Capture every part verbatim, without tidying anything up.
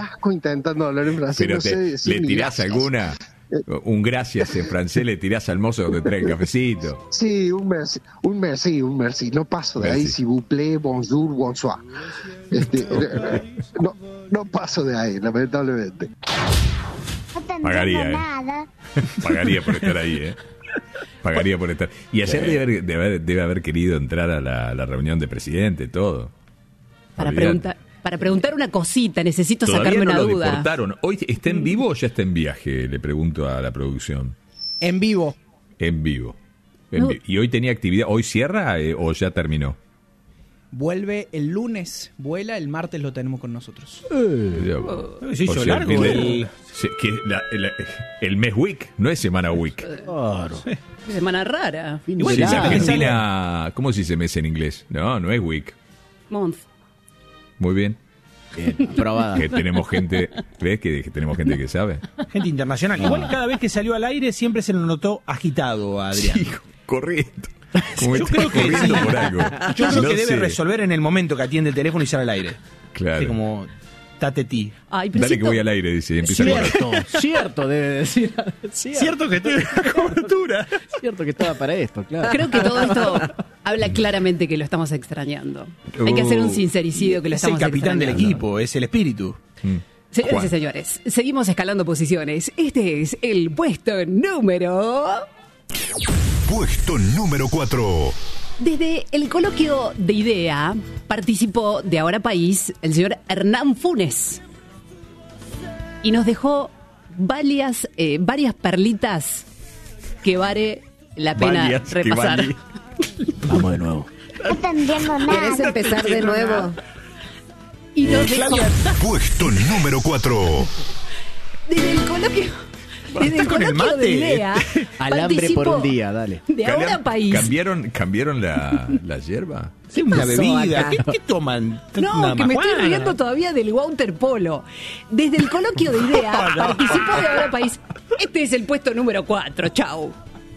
asco intentando hablar en francés. Pero no te, sé decir ¿le tirás gracias. alguna? Un gracias en francés le tirás al mozo que te trae el cafecito. Sí, un merci, un merci, un merci. No paso de Merci. ahí, s'il vous plaît, bonjour, bonsoir. Este, no, no paso de ahí, lamentablemente. Pagaría, ¿eh? Pagaría por estar ahí, ¿eh? Pagaría por estar. Y ayer debe haber, debe haber, debe haber querido entrar a la, a la reunión de presidente, todo. Para Olvidate. preguntar, para preguntar una cosita, necesito Todavía sacarme no una lo duda. deportaron. ¿Hoy está en vivo o ya está en viaje? Le pregunto a la producción. En vivo. En vivo. En No. vi- ¿Y hoy tenía actividad? ¿Hoy cierra eh, o ya terminó? Vuelve el lunes, vuela, el martes lo tenemos con nosotros. Se hizo O sea, largo el, el... se- que la- el- el mes week, no es semana week. Claro. Semana rara. Igual Sí, en sabe que Argentina, ¿cómo se dice mes en inglés? No, no es week. Month. Muy bien. Bien, aprobada. Que tenemos gente, ¿ves? Que, que tenemos gente que sabe. Gente internacional. Igual cada vez que salió al aire siempre se lo notó agitado a Adrián. Sí, corriendo. Como Yo está creo que corriendo sí. por algo. Yo creo No que debe sé. resolver en el momento que atiende el teléfono y sale al aire. Claro. Así como tateti. Ay, pero Dale siento- que voy al aire, dice. Y empieza a correr. Cierto, cierto, debe decir. Cierto, Cierto que tiene cobertura. cierto que estaba para esto, claro. Creo que todo esto habla claramente que lo estamos extrañando. Hay que hacer un sincericidio que lo Es el estamos capitán del extrañando. equipo, es el espíritu. Mm. Señoras Juan. y señores, seguimos escalando posiciones. Este es el puesto número... Puesto número cuatro. Desde el coloquio de idea participó de Ahora País el señor Hernán Funes y nos dejó varias, eh, varias perlitas que vale la pena Varias que repasar. vale. Vamos de nuevo. No entendiendo nada. ¿Querés empezar de nuevo? Y nos dejó Puesto número cuatro. desde el coloquio, desde el con el coloquio de mate. idea Alambre por participó un día, dale. de Ahora Cambiaron- País. ¿Cambiaron, cambiaron la, la hierba? Sí, una pasó bebida. acá? ¿Qué, qué toman? No, Una que me estoy majuana. riendo todavía del waterpolo. Desde el coloquio de idea participó de Ahora País. Este es el puesto número cuatro. Chau.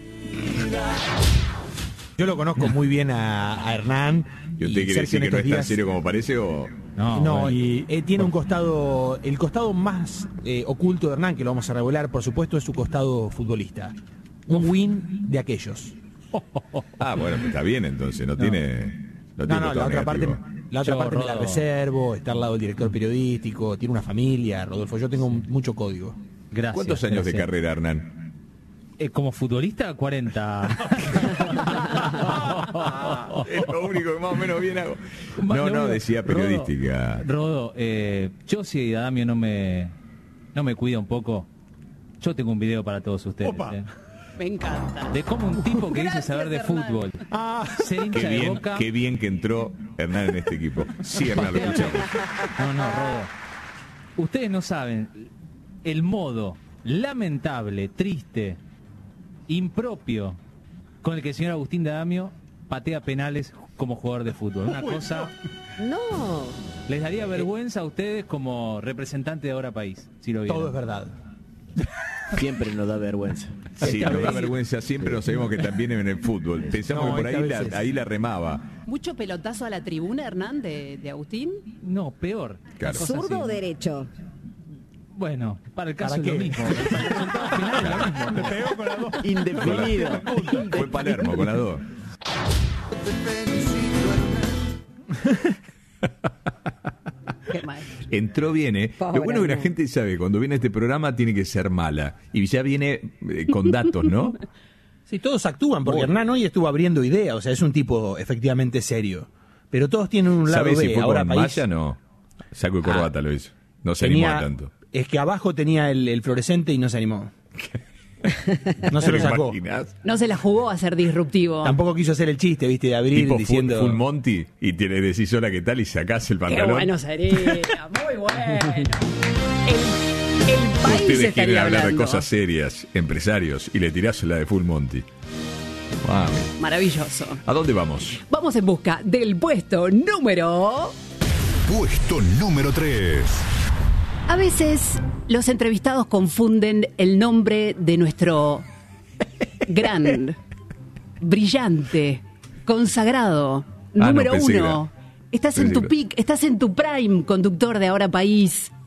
Yo lo conozco muy bien a, a Hernán. ¿Y usted y quiere Sergio decir en que no estos es tan días- serio como parece o...? No, bueno. y eh, tiene un costado, el costado más eh, oculto de Hernán, que lo vamos a revelar, por supuesto, es su costado futbolista. Un win de aquellos. Ah, bueno, pues está bien entonces, no, tiene... No, No, tiene no, la costado otra parte, negativo. la otra Yo, parte me la Rodo. reservo, está al lado del director periodístico, tiene una familia, Rodolfo, yo tengo un- mucho código. Gracias. ¿Cuántos años de gracias. carrera, Hernán? Eh, como futbolista, cuarenta. Es lo único que más o menos bien hago. Más No, lo no, único- decía periodística. Rodo, Rodo, eh, yo si Adamio no me, no me cuida un poco, yo tengo un video para todos ustedes. eh, Me encanta. de cómo un tipo que dice Gracias, saber de Hernán. fútbol se hincha Qué de bien, boca. qué bien que entró Hernán en este equipo. Sí, Hernán, lo escuchamos. No, no, Rodo. Ustedes no saben el modo lamentable, triste, impropio con el que el señor Agustín D'Adamio patea penales como jugador de fútbol. Una cosa... No. Les daría vergüenza a ustedes como representante de Ahora País, si lo vieron. Todo es verdad. Siempre nos da vergüenza. Sí, nos da vergüenza siempre, nos sabemos que también en el fútbol. Pensamos No, que por esta ahí vez la, es- ahí la remaba. ¿Mucho pelotazo a la tribuna, Hernán, de, de Agustín? No, peor. Claro. Cosas ¿Zurdo o así. derecho? Bueno, para el caso ¿Para es lo qué? mismo. El resultado final es lo mismo. pegó con las dos. Indefinido. Fue Palermo con las dos. Qué maestro. Entró bien, ¿eh? Pobre Lo bueno es que la Hernán. gente sabe, cuando viene a este programa tiene que ser mala. Y ya viene eh, con datos, ¿no? Sí, todos actúan, porque Bueno. Hernán hoy estuvo abriendo ideas, o sea, es un tipo efectivamente serio. Pero todos tienen un lado ¿Sabes si B. fue Ahora con País malla? No. Saco y corbata Ah. lo hizo. No se animó a tenía, tanto. es que abajo tenía el, el fluorescente y no se animó. No se lo ¿Te sacó. imaginás? No se la jugó a ser disruptivo. Tampoco quiso hacer el chiste, viste, de abrir Tipo full, diciendo... full Monty y te le decís hola, ¿qué tal? Y sacás el Qué pantalón. bueno sería, muy bueno. El, el país Ustedes estaría quieren hablar hablando. de cosas serias, empresarios, y le tirás la de Full Monty. Mami. Maravilloso. ¿A dónde vamos? Vamos en busca del puesto número... Puesto número tres. A veces los entrevistados confunden el nombre de nuestro gran, brillante, consagrado, Ah, no, número pensé que uno. era- Estás en pensé tu que- peak, estás en tu prime, conductor de Ahora País.